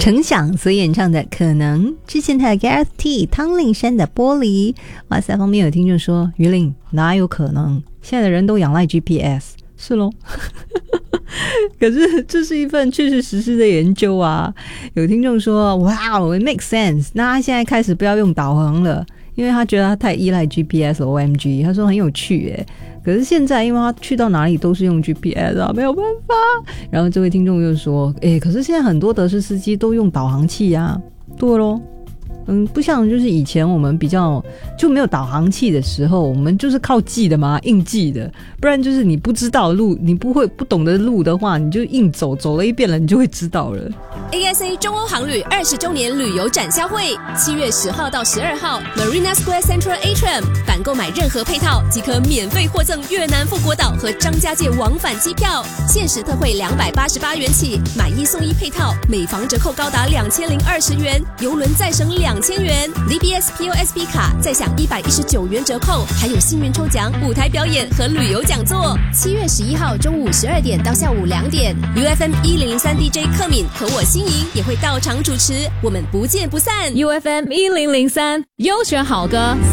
程响所演唱的《可能》，之前还有 Gareth T 汤令山的《玻璃》。哇塞，方面有听众说，于令哪有可能？现在的人都仰赖 GPS， 是咯。可是这是一份确确实实的研究啊。有听众说，哇 it makes sense， 那他现在开始不要用导航了，因为他觉得他太依赖 GPS OMG， 他说很有趣耶。可是现在因为他去到哪里都是用 GPS 啊，没有办法。然后这位听众又说，可是现在很多德式司机都用导航器啊。对咯，不像就是以前我们比较就没有导航器的时候，我们就是靠记的嘛，硬记的，不然就是你不知道路，你不懂得路的话，你就硬走了一遍了，你就会知道了。 ASA 中欧航旅20周年旅游展销会7月10号到12号 Marina Square Central Atrium， 凡购买任何配套即可免费获赠越南富国岛和张家界往返机票，限时特惠288元起，买1送1配套，每房折扣高达2020元，邮轮再省2000元， DBS POSB 卡再享119元折扣，还有幸运抽奖、舞台表演和旅游讲座。7月11号中午12点到下午2点 UFM 1003 DJ 克敏和我心莹也会到场主持，我们不见不散。 UFM 1003优选好歌